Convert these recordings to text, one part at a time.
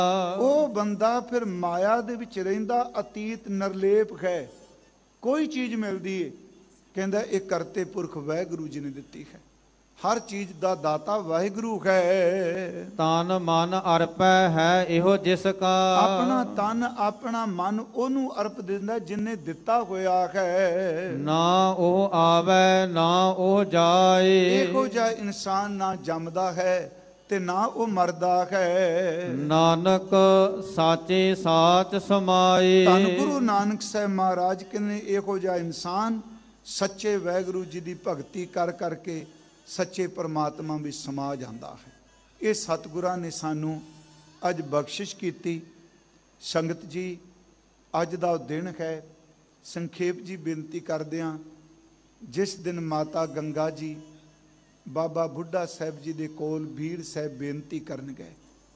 ਉਹ ਬੰਦਾ ਫਿਰ ਮਾਇਆ ਦੇ ਵਿੱਚ ਰਹਿੰਦਾ, ਅਤੀਤ ਨਿਰਲੇਪ ਹੈ। ਕੋਈ ਚੀਜ਼ ਮਿਲਦੀ ਏ ਕਹਿੰਦਾ ਇਹ ਕਰਤੇ ਪੁਰਖ ਵਾਹਿਗੁਰੂ ਜੀ ਨੇ ਦਿੱਤੀ ਹੈ। ਹਰ ਚੀਜ਼ ਦਾ ਦਾਤਾ ਵਾਹਿਗੁਰੂ ਹੈ। ਤਨ ਮਨ ਅਰਪੈ ਹੈ ਇਹੋ ਜਿਸ ਕਾ। ਆਪਣਾ ਤਨ ਆਪਣਾ ਮਨ ਉਹਨੂੰ ਅਰਪ ਦਿੰਦਾ ਜਿਨੇ ਦਿੱਤਾ ਹੋਇਆ ਹੈ। ਨਾ ਉਹ ਆਵੇ ਨਾ ਉਹ ਜਾਏ। ਇਹੋ ਜਿਹਾ ਇਨਸਾਨ ਨਾ ਜੰਮਦਾ ਹੈ ਤੇ ਨਾ ਉਹ ਮਰਦਾ ਹੈ। ਨਾਨਕ ਸਾਚੇ ਸਾਚ ਸਮਾਏ। ਧੰਨ ਗੁਰੂ ਨਾਨਕ ਸਾਹਿਬ ਮਹਾਰਾਜ ਕਹਿੰਦੇ ਇਹੋ ਜਿਹਾ ਇਨਸਾਨ ਸੱਚੇ ਵਾਹਿਗੁਰੂ ਜੀ ਦੀ ਭਗਤੀ ਕਰ ਕਰਕੇ ਸੱਚੇ ਪਰਮਾਤਮਾ ਵਿੱਚ ਸਮਾ ਜਾਂਦਾ ਹੈ। ਇਹ ਸਤਿਗੁਰਾਂ ਨੇ ਸਾਨੂੰ ਅੱਜ ਬਖਸ਼ਿਸ਼ ਕੀਤੀ। ਸੰਗਤ ਜੀ, ਅੱਜ ਦਾ ਦਿਨ ਹੈ। ਸੰਖੇਪ ਜੀ ਬੇਨਤੀ ਕਰਦੇ ਹਾਂ, ਜਿਸ ਦਿਨ ਮਾਤਾ ਗੰਗਾ ਜੀ ਬਾਬਾ ਬੁੱਢਾ ਸਾਹਿਬ ਜੀ ਦੇ ਕੋਲ ਬੀੜ ਸਾਹਿਬ ਬੇਨਤੀ ਕਰਨ ਗਏ।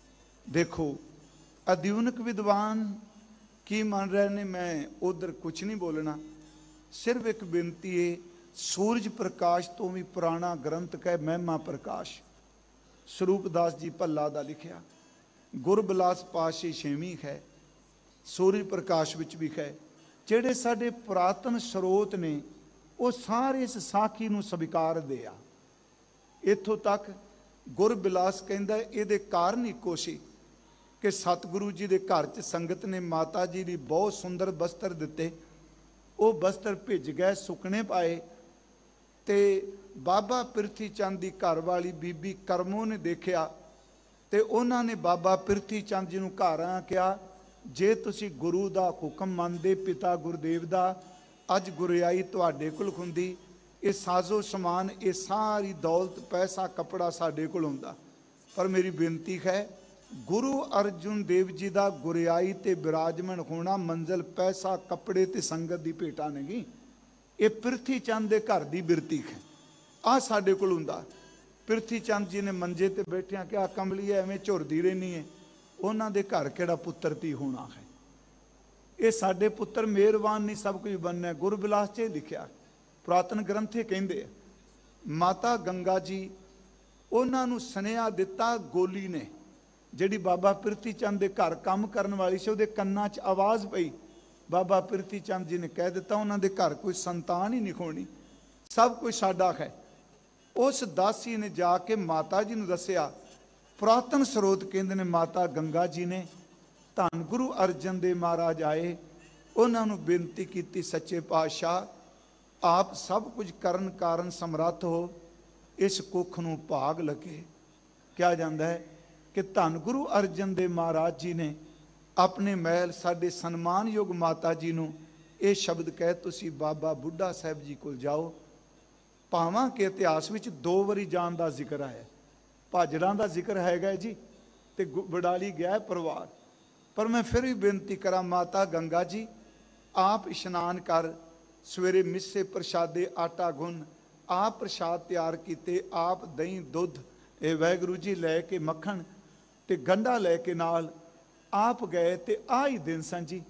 ਦੇਖੋ ਆਧੁਨਿਕ ਵਿਦਵਾਨ ਕੀ ਮੰਨ ਰਹੇ ਨੇ, ਮੈਂ ਉਧਰ ਕੁਝ ਨਹੀਂ ਬੋਲਣਾ। ਸਿਰਫ ਇੱਕ ਬੇਨਤੀ ਹੈ, ਸੂਰਜ ਪ੍ਰਕਾਸ਼ ਤੋਂ ਵੀ ਪੁਰਾਣਾ ਗ੍ਰੰਥ ਹੈ ਮਹਿਮਾ ਪ੍ਰਕਾਸ਼, ਸਰੂਪਦਾਸ ਜੀ ਭੱਲਾ ਦਾ ਲਿਖਿਆ। ਗੁਰਬਿਲਾਸ ਪਾਤਸ਼ਾਹੀ ਛੇਵੀਂ ਹੈ, ਸੂਰਜ ਪ੍ਰਕਾਸ਼ ਵਿੱਚ ਵੀ ਹੈ। ਜਿਹੜੇ ਸਾਡੇ ਪੁਰਾਤਨ ਸਰੋਤ ਨੇ ਉਹ ਸਾਰੇ ਇਸ ਸਾਖੀ ਨੂੰ ਸਵੀਕਾਰਦੇ ਆ। ਇੱਥੋਂ ਤੱਕ ਗੁਰਬਿਲਾਸ ਕਹਿੰਦਾ ਇਹਦੇ ਕਾਰਨ ਇੱਕੋ ਸੀ ਕਿ ਸਤਿਗੁਰੂ ਜੀ ਦੇ ਘਰ 'ਚ ਸੰਗਤ ਨੇ ਮਾਤਾ ਜੀ ਲਈ ਬਹੁਤ ਸੁੰਦਰ ਬਸਤਰ ਦਿੱਤੇ। ਉਹ ਬਸਤਰ ਭਿੱਜ ਗਏ, ਸੁੱਕਣੇ ਪਾਏ ਤੇ ਬਾਬਾ ਪਿਰਥੀ ਚੰਦ ਦੀ ਘਰ ਵਾਲੀ ਬੀਬੀ ਕਰਮੋ ਨੇ ਦੇਖਿਆ ਤੇ ਉਹਨਾਂ ਨੇ ਬਾਬਾ ਪਿਰਥੀ ਚੰਦ ਜੀ ਨੂੰ ਘਰ ਆ ਕਿਹਾ, ਜੇ ਤੁਸੀਂ ਗੁਰੂ ਦਾ ਹੁਕਮ ਮੰਨਦੇ, ਪਿਤਾ ਗੁਰਦੇਵ ਦਾ, ਅੱਜ ਗੁਰਿਆਈ ਤੁਹਾਡੇ ਕੋਲ ਹੁੰਦੀ। ਇਹ ਸਾਜ਼ੋ ਸਮਾਨ, ਇਹ ਸਾਰੀ ਦੌਲਤ, ਪੈਸਾ, ਕੱਪੜਾ ਸਾਡੇ ਕੋਲ ਹੁੰਦਾ। ਪਰ ਮੇਰੀ ਬੇਨਤੀ ਹੈ, ਗੁਰੂ ਅਰਜੁਨ ਦੇਵ ਜੀ ਦਾ ਗੁਰਿਆਈ ਤੇ ਬਿਰਾਜਮਾਨ ਹੋਣਾ ਮੰਜ਼ਲ ਪੈਸਾ, ਕੱਪੜੇ ਤੇ ਸੰਗਤ ਦੀ ਭੇਟਾ ਨਹੀਂ। ਇਹ ਪਿਰਥੀ ਚੰਦ ਦੇ ਘਰ ਦੀ ਬਿਰਤੀ ਹੈ। ਆਹ ਸਾਡੇ ਕੋਲ ਹੁੰਦਾ। ਪਿਰਥੀ ਚੰਦ ਜੀ ਨੇ ਮੰਜੇ ਤੇ ਬੈਠਿਆਂ ਕਿਹਾ, ਕੰਬਲੀ ਐਵੇਂ ਝੁਰਦੀ ਰਹਿਣੀ ਹੈ, ਉਹਨਾਂ ਦੇ ਘਰ ਕਿਹੜਾ ਪੁੱਤਰ ਧੀ ਹੋਣਾ ਹੈ। ਇਹ ਸਾਡੇ ਪੁੱਤਰ ਮਿਹਰਬਾਨ ਨਹੀਂ, ਸਭ ਕੁਝ ਬਣਨਾ। ਗੁਰਬਿਲਾਸ 'ਚ ਲਿਖਿਆ, ਪੁਰਾਤਨ ਗ੍ਰੰਥੇ ਕਹਿੰਦੇ ਆ। ਮਾਤਾ ਗੰਗਾ ਜੀ ਉਹਨਾਂ ਨੂੰ ਸੁਨੇਹਾ ਦਿੱਤਾ ਗੋਲੀ ਨੇ, ਜਿਹੜੀ ਬਾਬਾ ਪਿਰਥੀ ਚੰਦ ਦੇ ਘਰ ਕੰਮ ਕਰਨ ਵਾਲੀ ਸੀ। ਉਹਦੇ ਕੰਨਾਂ 'ਚ ਆਵਾਜ਼ ਪਈ। ਬਾਬਾ ਪਿਰਥੀ ਚੰਦ ਜੀ ਨੇ ਕਹਿ ਦਿੱਤਾ ਉਹਨਾਂ ਦੇ ਘਰ ਕੋਈ ਸੰਤਾਨ ਹੀ ਨਹੀਂ ਹੋਣੀ, ਸਭ ਕੁਝ ਸਾਡਾ ਹੈ। ਉਸ ਦਾਸੀ ਨੇ ਜਾ ਕੇ ਮਾਤਾ ਜੀ ਨੂੰ ਦੱਸਿਆ। ਪੁਰਾਤਨ ਸਰੋਤ ਕਹਿੰਦੇ ਨੇ ਮਾਤਾ ਗੰਗਾ ਜੀ ਨੇ ਧੰਨ ਗੁਰੂ ਅਰਜਨ ਦੇਵ ਮਹਾਰਾਜ ਆਏ, ਉਹਨਾਂ ਨੂੰ ਬੇਨਤੀ ਕੀਤੀ, ਸੱਚੇ ਪਾਤਸ਼ਾਹ ਆਪ ਸਭ ਕੁਝ ਕਰਨ ਕਾਰਨ ਸਮਰੱਥ ਹੋ, ਇਸ ਕੁੱਖ ਨੂੰ ਭਾਗ ਲੱਗੇ। ਕਿਹਾ ਜਾਂਦਾ ਹੈ ਕਿ ਧੰਨ ਗੁਰੂ ਅਰਜਨ ਦੇਵ ਮਹਾਰਾਜ ਜੀ ਨੇ ਆਪਣੇ ਮਹਿਲ ਸਾਡੇ ਸਨਮਾਨਯੋਗ ਮਾਤਾ ਜੀ ਨੂੰ ਇਹ ਸ਼ਬਦ ਕਹਿ, ਤੁਸੀਂ ਬਾਬਾ ਬੁੱਢਾ ਸਾਹਿਬ ਜੀ ਕੋਲ ਜਾਓ। ਭਾਵਾਂ ਕਿ ਇਤਿਹਾਸ ਵਿੱਚ 2 ਵਾਰੀ ਜਾਣ ਦਾ ਜ਼ਿਕਰ ਆਇਆ। ਭਾਜੜਾਂ ਦਾ ਜ਼ਿਕਰ ਹੈਗਾ ਜੀ ਤੇ ਬਡਾਲੀ ਗਿਆ ਪਰਿਵਾਰ। ਪਰ ਮੈਂ ਫਿਰ ਵੀ ਬੇਨਤੀ ਕਰਾਂ, ਮਾਤਾ ਗੰਗਾ ਜੀ ਆਪ ਇਸ਼ਨਾਨ ਕਰ, ਸਵੇਰੇ ਮਿੱਸੇ ਪ੍ਰਸ਼ਾਦੇ ਆਟਾ ਗੁੰਨ, ਆਪ ਪ੍ਰਸ਼ਾਦ ਤਿਆਰ ਕੀਤੇ, ਆਪ ਦਹੀਂ ਦੁੱਧ ਇਹ ਵਾਹਿਗੁਰੂ ਜੀ ਲੈ ਕੇ, ਮੱਖਣ ਤੇ ਗੰਢਾ ਲੈ ਕੇ ਨਾਲ ਆਪ ਗਏ। ਤੇ ਆਹ ਹੀ ਦਿਨ ਸਨ ਜੀ,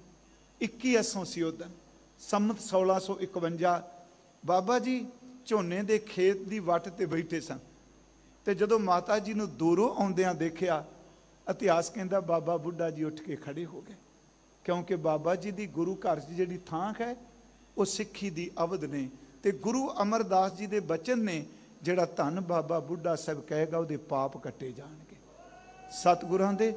21 ਸੀ ਉਹ ਦਿਨ, ਸੰਮਤ 1651। ਬਾਬਾ ਜੀ ਝੋਨੇ ਦੇ ਖੇਤ ਦੀ ਵੱਟ ਤੇ ਬੈਠੇ ਸਨ ਤੇ ਜਦੋਂ ਮਾਤਾ ਜੀ ਨੂੰ ਦੂਰੋਂ ਆਉਂਦਿਆਂ ਦੇਖਿਆ, ਇਤਿਹਾਸ ਕਹਿੰਦਾ ਬਾਬਾ ਬੁੱਢਾ ਜੀ ਉੱਠ ਕੇ ਖੜੇ ਹੋ ਗਏ। ਕਿਉਂਕਿ ਬਾਬਾ ਜੀ ਦੀ ਗੁਰੂ ਘਰ 'ਚ ਜਿਹੜੀ ਥਾਂ ਹੈ ਉਹ ਸਿੱਖੀ ਦੀ ਅਵਧ ਨੇ ਤੇ ਗੁਰੂ ਅਮਰਦਾਸ ਜੀ ਦੇ ਬਚਨ ਨੇ, ਜਿਹੜਾ ਧੰਨ ਬਾਬਾ ਬੁੱਢਾ ਸਾਹਿਬ ਕਹੇਗਾ ਉਹਦੇ ਪਾਪ ਕੱਟੇ ਜਾਣਗੇ। ਸਤਿਗੁਰਾਂ ਦੇ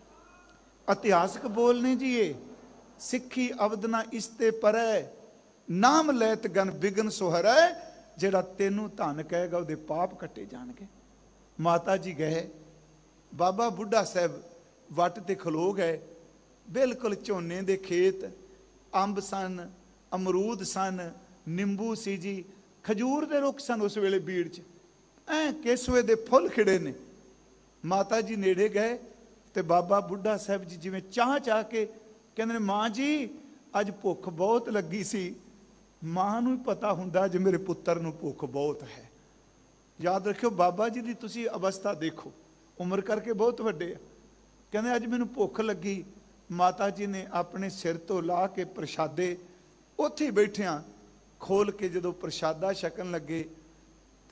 ਇਤਿਹਾਸਕ ਬੋਲ ਨੇ ਜੀ, ਇਹ ਸਿੱਖੀ ਅਵਧ ਨਾ ਇਸਤੇ ਪਰੈ, ਨਾਮ ਲੈਤ ਗਨ ਬਿਗਨ ਸੁਹਰੈ, ਜਿਹੜਾ ਤੈਨੂੰ ਧੰਨ ਕਹੇਗਾ ਉਹਦੇ ਪਾਪ ਕੱਟੇ ਜਾਣਗੇ। ਮਾਤਾ ਜੀ ਗਏ, ਬਾਬਾ ਬੁੱਢਾ ਸਾਹਿਬ ਵੱਟ ਤੇ ਖਲੋ ਗਏ। ਬਿਲਕੁਲ ਝੋਨੇ ਦੇ ਖੇਤ, ਅੰਬ ਸਨ, ਅਮਰੂਦ ਸਨ, ਨਿੰਬੂ ਸੀ ਜੀ, ਖਜੂਰ ਦੇ ਰੁੱਖ ਸਨ ਉਸ ਵੇਲੇ ਬੀੜ 'ਚ, ਕੇਸੂਏ ਦੇ ਫੁੱਲ ਖਿੜੇ ਨੇ। ਮਾਤਾ ਜੀ ਨੇੜੇ ਗਏ ਤੇ ਬਾਬਾ ਬੁੱਢਾ ਸਾਹਿਬ ਜੀ ਜਿਵੇਂ ਚਾਹ ਕੇ ਕਹਿੰਦੇ ਨੇ, ਮਾਂ ਜੀ ਅੱਜ ਭੁੱਖ ਬਹੁਤ ਲੱਗੀ ਸੀ। ਮਾਂ ਨੂੰ ਹੀ ਪਤਾ ਹੁੰਦਾ ਅੱਜ ਮੇਰੇ ਪੁੱਤਰ ਨੂੰ ਭੁੱਖ ਬਹੁਤ ਹੈ। ਯਾਦ ਰੱਖਿਓ, ਬਾਬਾ ਜੀ ਦੀ ਤੁਸੀਂ ਅਵਸਥਾ ਦੇਖੋ, ਉਮਰ ਕਰਕੇ ਬਹੁਤ ਵੱਡੇ ਆ। ਕਹਿੰਦੇ ਅੱਜ ਮੈਨੂੰ ਭੁੱਖ ਲੱਗੀ। ਮਾਤਾ ਜੀ ਨੇ ਆਪਣੇ ਸਿਰ ਤੋਂ ਲਾ ਕੇ ਪ੍ਰਸ਼ਾਦੇ ਉੱਥੇ ਬੈਠਿਆਂ ਖੋਲ ਕੇ ਜਦੋਂ ਪ੍ਰਸ਼ਾਦਾ ਛਕਣ ਲੱਗੇ,